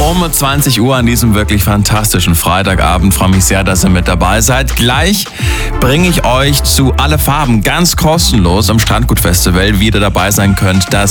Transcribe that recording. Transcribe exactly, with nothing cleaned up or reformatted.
um zwanzig Uhr an diesem wirklich fantastischen Freitagabend. Freue mich sehr, dass ihr mit dabei seid. Gleich bringe ich euch zu Alle Farben ganz kostenlos am Strandgut Festival, wie ihr dabei sein könnt. Das